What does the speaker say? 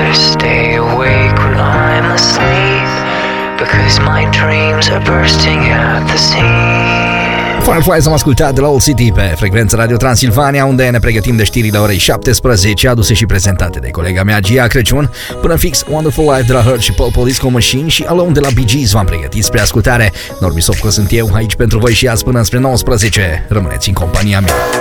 stay awake when I'm asleep, because my dreams are bursting at the seams. Fireflies am ascultat de la Old City pe frecvența Radio Transilvania, unde ne pregătim de știrile orei 17, aduse și prezentate de colega mea Gia Crăciun. Până fix, Wonderful Life de la Hurt și Purple Disco Machine și Alone de la Bee Gees v-am pregătit spre ascultare. Normi Sofco sunt eu, aici pentru voi și azi până spre 19. Rămâneți în compania mea.